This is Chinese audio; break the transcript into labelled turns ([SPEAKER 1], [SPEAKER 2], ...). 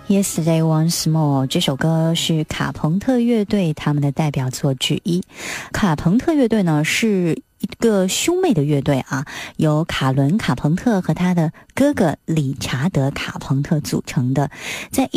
[SPEAKER 1] Yesterday Once More 这首歌是卡朋特乐队他们的代表作之一。卡朋特乐队呢是一个兄妹的乐队啊，由卡伦·卡朋特和他的哥哥理查德·卡朋特组成的。在